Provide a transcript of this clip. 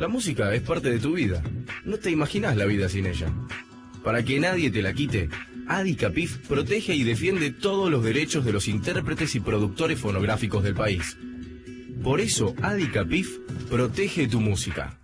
La música es parte de tu vida. No te imaginas la vida sin ella. Para que nadie te la quite, Adicapif protege y defiende todos los derechos de los intérpretes y productores fonográficos del país. Por eso, Adicapif protege tu música.